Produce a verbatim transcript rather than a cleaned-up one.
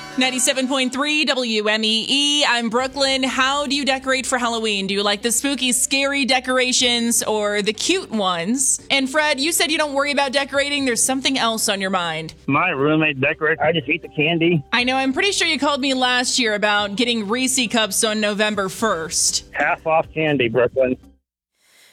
ninety-seven point three W M E E. I'm Brooklyn. How do you decorate for Halloween? Do you like the spooky, scary decorations or the cute ones? And Fred, you said you don't worry about decorating. There's something else on your mind. My roommate decorates. I just eat the candy. I know. I'm pretty sure you called me last year about getting Reese cups on November first. Half off candy, Brooklyn.